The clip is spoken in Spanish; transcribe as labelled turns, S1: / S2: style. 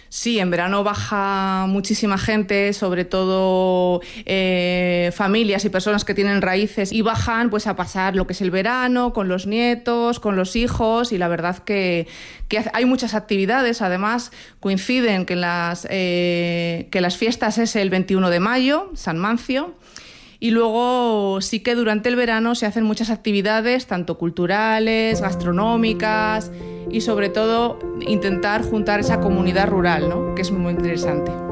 S1: Sí, en verano baja muchísima gente, sobre todo familias y personas que tienen raíces y bajan pues a pasar lo que es el verano con los nietos, con los hijos y la verdad que hay muchas actividades. Además coinciden que las fiestas es el 21 de mayo, San Mancio. Y luego sí que durante el verano se hacen muchas actividades, tanto culturales, gastronómicas y sobre todo intentar juntar esa comunidad rural, ¿no? Que es muy interesante.